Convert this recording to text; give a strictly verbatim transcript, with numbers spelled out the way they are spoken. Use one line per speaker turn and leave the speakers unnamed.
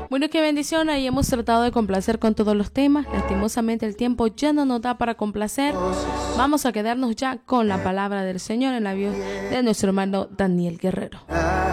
Bueno, qué bendición, ahí hemos tratado de complacer con todos los temas. Lastimosamente el tiempo ya no nos da para complacer. Vamos a quedarnos ya con la palabra del Señor en la voz de nuestro hermano Daniel Guerrero.